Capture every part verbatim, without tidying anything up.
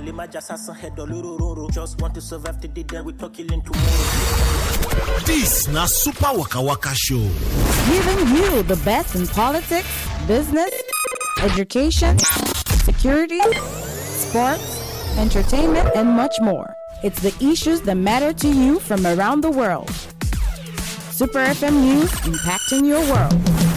Just want to survive today, then we talk killing tomorrow. This na Super Waka Waka Show. Giving you the best in politics, business, education, security, sports, entertainment, and much more. It's the issues that matter to you from around the world. Super F M News, impacting your world.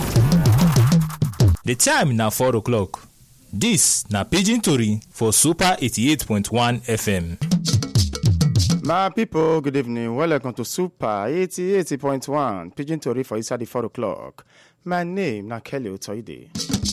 The time now four o'clock. This na Pidgin Tori for Super eighty-eight point one F M. My people, good evening. Welcome to Super eighty-eight point one Pidgin Tori for inside the four o'clock. My name na Kelly Otoide.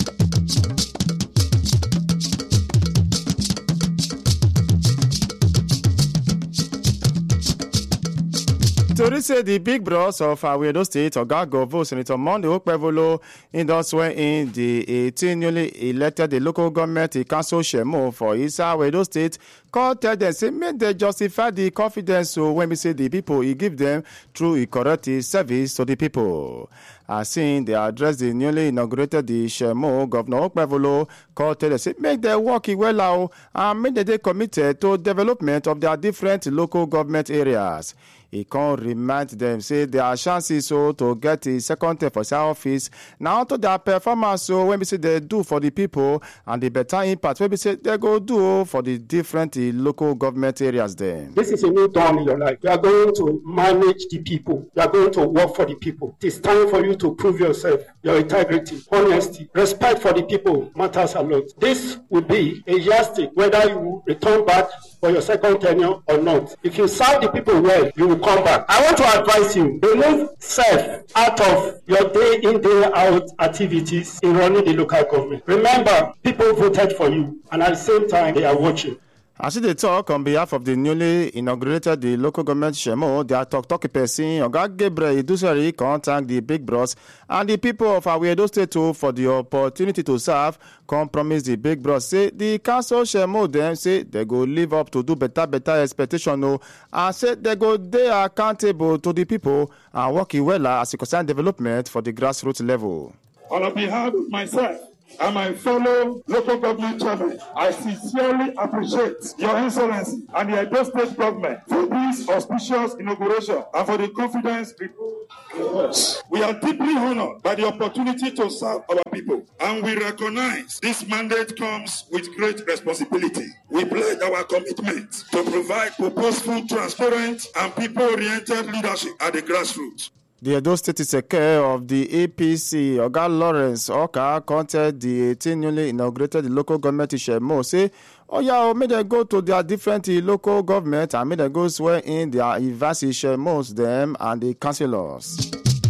Tori say the big bros of Awedo State, Ogagovo, Senator Monday Okpevolo, endorsed in the eighteen newly elected the local government council Shemo for Isa Awedo State. Called tell them say make they justify the confidence so when we say the people he give them through a correct service to the people. As seen they address the newly inaugurated the Shemo, Governor Okpevolo called tell them say make they work well out and make they committed to development of their different local government areas. He can remind them, say there are chances so to get a second term for their office. Now to their performance, so when we say they do for the people and the better impact, when we say they go do for the different uh, local government areas there. This is a new dawn in your life. You are going to manage the people. You are going to work for the people. It is time for you to prove yourself, your integrity, honesty, respect for the people matters a lot. This will be a yardstick whether you return back for your second tenure or not. If you serve the people well, you will come back. I want to advise you, remove self out of your day in, day out activities in running the local government. Remember, people voted for you, and at the same time, they are watching. As they talk on behalf of the newly inaugurated the local government Shemo, their talk talk person, Oga Gabriel Idusari contact the big bros and the people of Awedo State too for the opportunity to serve. Come promise the big bros say the council Shemo them say they go live up to do better better expectation no, and say they go they are accountable to the people and working well as a concern development for the grassroots level. On behalf of myself and my fellow local government chairman, I sincerely appreciate Your Excellency and the Edo State government for this auspicious inauguration and for the confidence people in us. We are deeply honored by the opportunity to serve our people, and we recognize this mandate comes with great responsibility. We pledge our commitment to provide purposeful, transparent, and people-oriented leadership at the grassroots. The Edo State Secretary of the A P C, Oga Lawrence Oka, contacted the eighteen newly inaugurated local government Shemo, say, oh yeah, may they go to their different local government and may they go swear in their Ivasi Shemos, them and the councillors.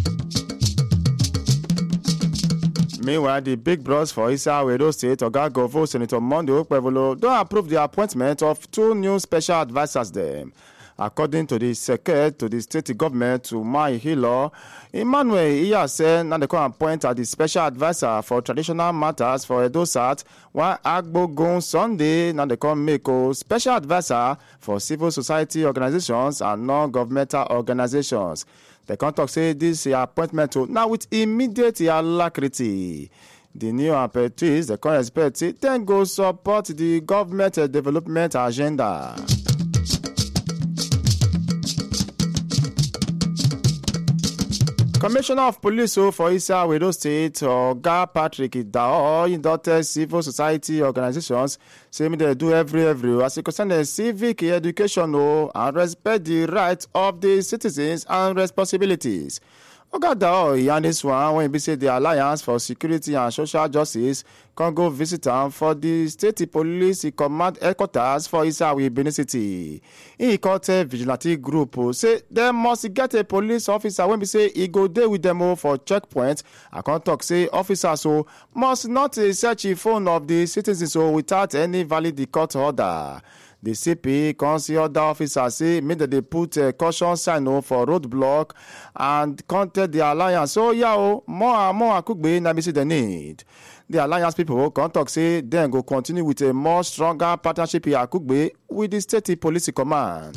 Meanwhile, the big bros for Isa Awedo State, Oga Govo, Senator Monday Okpevolo, don't approve the appointment of two new special advisors them. According to the secretary to the state government to my Hilo, Emmanuel Iyase now they can appoint as the special advisor for traditional matters for Edo South, while Agbo Gon Sunday now they can make a special advisor for civil society organizations and non-governmental organizations. The contact say this appointment to now with immediate alacrity. The new appointees, the current expert, then go support the government development agenda. Commissioner of Police for Isa Awedo State, Oga Patrick Idao, inducted civil society organizations, saying they do every every as it concerns civic education and respect the rights of the citizens and responsibilities. Oga Dao and this one when we say the Alliance for Security and Social Justice can go visit them for the state police command headquarters for Isawi Benin City. He called a vigilante group say they must get a police officer when we say he go there with them for checkpoint. I can't talk say officers so must not search the phone of the citizens so without any valid court order. The C P council other officers say made that they put a caution sign for roadblock and contact the alliance. So yeah, oh, more and more could be na see the need. The alliance people contact say then go continue with a more stronger partnership here could be with the state police command.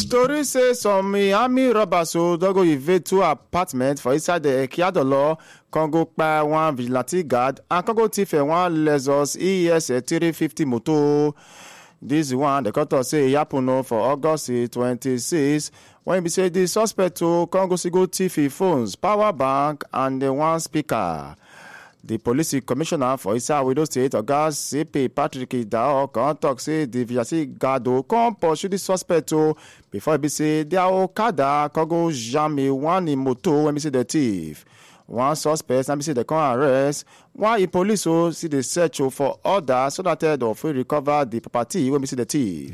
Tori say some Miami robbers so don go invade two apartments for inside the Ekiadolo, Congo by one vigilante guard and Congo thief one Lexus E S three fifty motor. This one the court say e happen for August twenty-sixth when we say the suspect to Congo go thief phones, power bank and the one speaker. The police commissioner for Isa Widow State, Oga C P Patrick Idao, can talk say the vigilante guard come pursue the suspect before he say their Okada Congo jam one in motor when we say the thief. One suspect, and say they can arrest. While the police oh, see the search for others so that they will recover the property when we see the thief.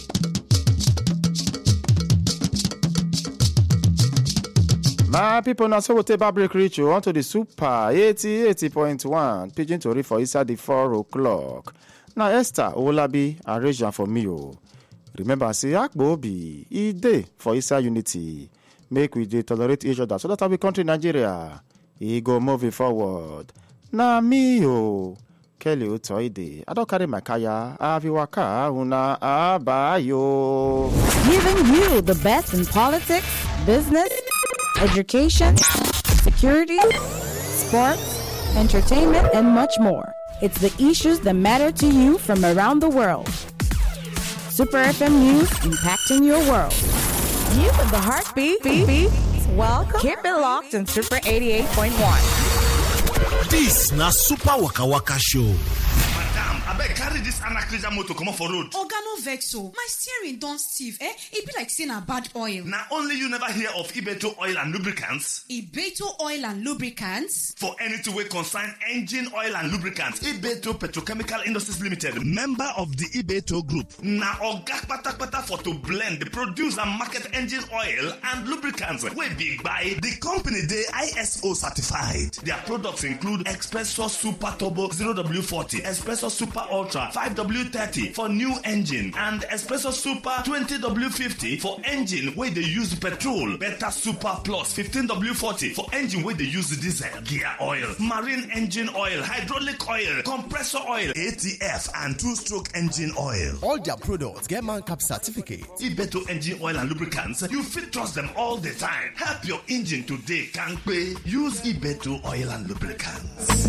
My people, now so we take a break reach you onto the Super eighty point one Pigeon Tori for inside the four o'clock. Now Esther Olabi arrange for me. Oh. Remember, say Akbo be e day for inside unity. Make we dey tolerate each other so that our country Nigeria e go moving forward. Na me oh. Kelly Otoide. I don't carry my kaya. Aviwaka una abayo. Giving you the best in politics, business, education, security, sports, entertainment, and much more. It's the issues that matter to you from around the world. Super F M News, impacting your world. You with the heartbeat. Beat, beat. Welcome. Keep it locked in Super eighty-eight point one. This na Super Waka Waka Show. I beg carry this anachrysal motor come off for road. Oga no vex so. My steering don stiff, eh? It be like saying a bad oil. Now only you never hear of Ibeto Oil and Lubricants. Ibeto Oil and Lubricants? For anything we concern engine oil and lubricants, Ibeto Petrochemical Industries Limited, member of the Ibeto Group. Now Oga Pata Pata for to blend, produce and market engine oil and lubricants. We big by the company they I S O certified. Their products include Espresso Super Turbo zero W forty, Espresso Super Ultra five W thirty for new engine, and Espresso Super twenty W fifty for engine where they use petrol. Beta Super Plus fifteen W forty for engine where they use diesel, gear oil, marine engine oil, hydraulic oil, compressor oil, A T F, and two-stroke engine oil. All their products get man cap certificate. Ibeto engine oil and lubricants, you fit trust them all the time. Help your engine today, can't pay. Use Ibeto oil and lubricants.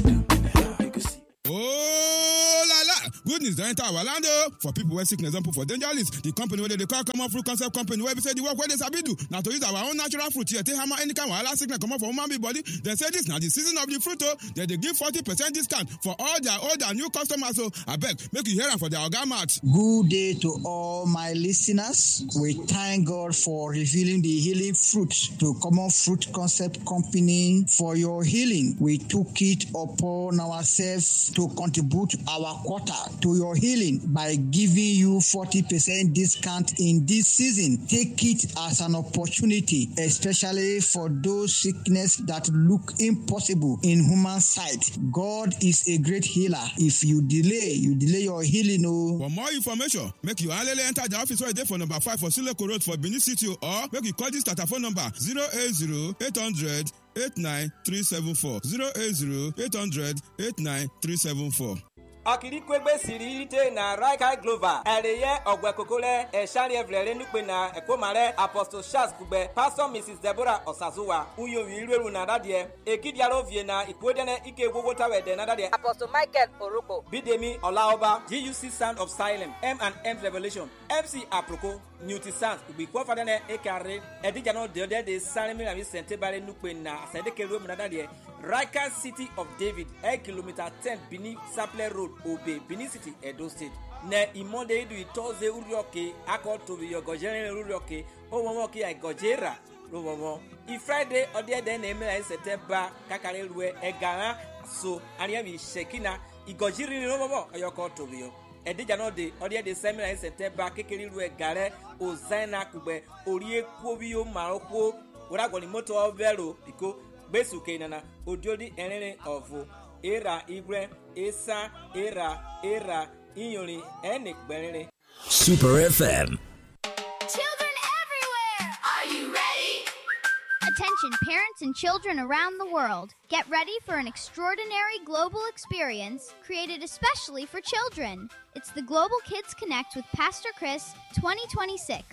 Oh la la! Good news don't enter our land for people where sickness don't put for danger list. The company where they call common fruit concept company where we say the work where they sabi do. Now to use our own natural fruit here, take hammer any kind of sickness come up for human body. They say this now the season of the fruit. Oh, they, they give forty percent discount for all their old and new customers. So I beg make you hear them for their Ogamat. Good day to all my listeners. We thank God for revealing the healing fruit to Common Fruit Concept Company for your healing. We took it upon ourselves to contribute our quota to your healing by giving you forty percent discount in this season. Take it as an opportunity, especially for those sickness that look impossible in human sight. God is a great healer. If you delay, you delay your healing. Oh. For more information, make you only enter the office right there for number five for Sileko Road for Benin City, or make you call this telephone number zero eight zero eight hundred eight nine three seven four zero eight zero eight hundred eight nine three seven four. Akirikwegbe sirite na Raikai Glover Ereye Ogwekokole Eshari Evlere Nukpe na Ekomare Apostle Charles Kugbe Pastor Missus Deborah Osazuwa Uyo Wireru na Dadie Ekidiaro Viena Ikwedene Ike Wogota Wede na Dadie Apostle Michael Oroko Bidemi Olaoba G U C Sound of Salem M and M Revelation M C Aproko Newty Sans Ubi Kwafadene Ekare Edijano Deode de Salemi na Vicente Bare Nukpe na Sedeke Rome na Dadie Raikai City of David eight kilometer ten Bini Saple Road Obe Benin City Edo State ne imonde idu itoze urioke akoto yo gojere urioke owomo ki ai gojera rowomo i Friday ode de na eme na September kakare ruwe egara so ani mi shekina igojiri rowomo ayokoto yo edija no de ode de semi na September kekeri ruwe gare ozaina kugbe orie kwobio maroko oragoni moto vero biko besuke nana odiodi enene of era igwe esa era era inyori enik berere Super F M. Children everywhere, are you ready? Attention parents and children around the world. Get ready for an extraordinary global experience created especially for children. It's the Global Kids Connect with Pastor Chris twenty twenty-six.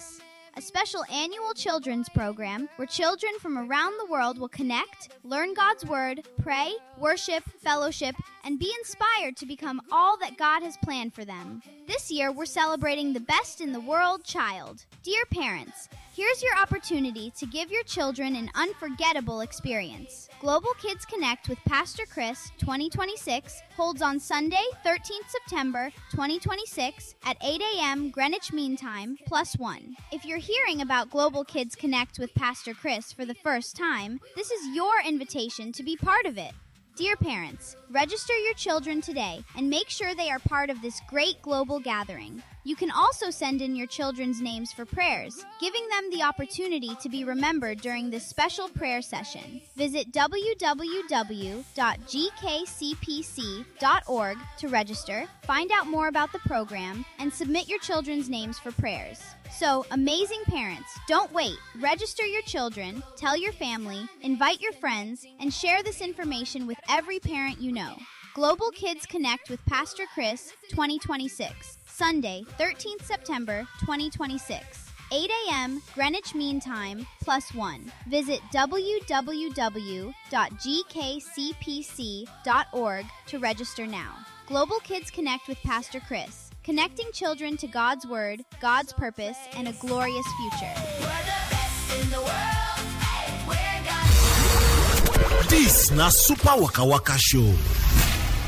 a special annual children's program where children from around the world will connect, learn God's Word, pray, worship, fellowship, and be inspired to become all that God has planned for them. This year, we're celebrating the best in the world child. Dear parents, here's your opportunity to give your children an unforgettable experience. Global Kids Connect with Pastor Chris twenty twenty-six holds on Sunday, thirteenth September twenty twenty-six at eight a.m. Greenwich Mean Time plus one. If you're hearing about Global Kids Connect with Pastor Chris for the first time, this is your invitation to be part of it. Dear parents, register your children today and make sure they are part of this great global gathering. You can also send in your children's names for prayers, giving them the opportunity to be remembered during this special prayer session. Visit w w w dot g k c p c dot org to register, find out more about the program, and submit your children's names for prayers. So, amazing parents, don't wait. Register your children, tell your family, invite your friends, and share this information with every parent you know. Global Kids Connect with Pastor Chris twenty twenty-six. Sunday, thirteenth September twenty twenty-six. eight a.m. Greenwich Mean Time plus one. Visit w w w dot g k c p c dot org to register now. Global Kids Connect with Pastor Chris. Connecting children to God's Word, God's purpose, and a glorious future. We're the best in the world. Hey, we're God's... This na Super Waka Waka Show.